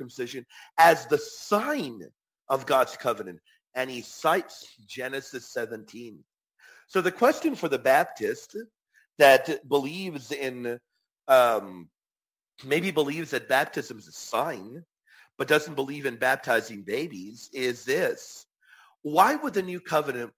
circumcision as the sign of God's covenant. And he cites Genesis 17. So the question for the Baptist that believes in, maybe believes that baptism is a sign, but doesn't believe in baptizing babies is this. Why would the new covenant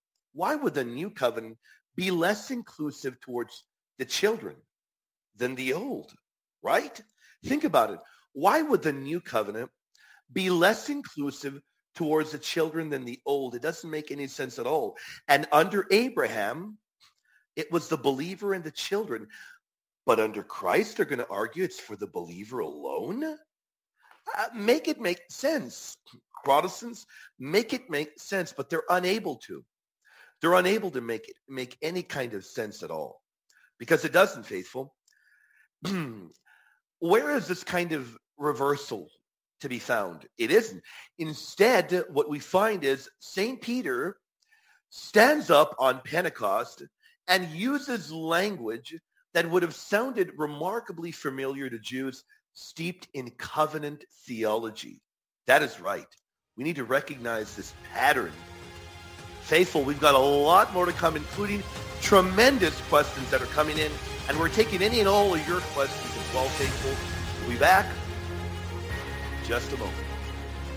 be less inclusive towards the children than the old, right? Think about it. Why would the new covenant be less inclusive towards the children than the old? It doesn't make any sense at all. And under Abraham, it was the believer and the children. But under Christ, they're going to argue it's for the believer alone? Make it make sense. Protestants, make it make sense, but they're unable to. They're unable to make any kind of sense at all. Because it doesn't, faithful. Where is this kind of reversal to be found? It isn't. Instead, what we find is St. Peter stands up on Pentecost and uses language that would have sounded remarkably familiar to Jews steeped in covenant theology. That is right. We need to recognize this pattern. Faithful, we've got a lot more to come, including tremendous questions that are coming in, and we're taking any and all of your questions as well, faithful. We'll be back in just a moment.